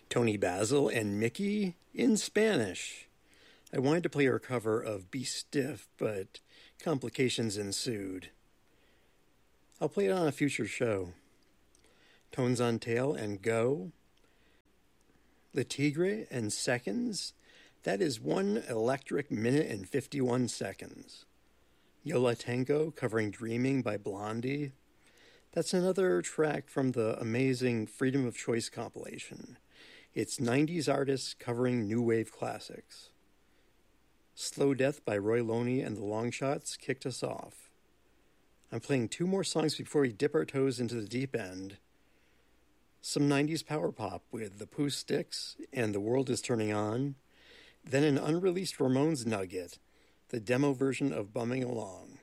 Tony Basil and Mickey in Spanish. I wanted to play her cover of Be Stiff, but complications ensued. I'll play it on a future show. Tones on Tail and Go. Le Tigre and Seconds. That is 1 electric minute and 51 seconds. Yo La Tengo covering Dreaming by Blondie. That's another track from the amazing Freedom of Choice compilation. It's 90s artists covering new wave classics. Slow Death by Roy Loney and the Longshots kicked us off. I'm playing 2 more songs before we dip our toes into the deep end. Some 90s power pop with The Pooh Sticks and The World Is Turning On. Then an unreleased Ramones nugget, the demo version of Bumming Along.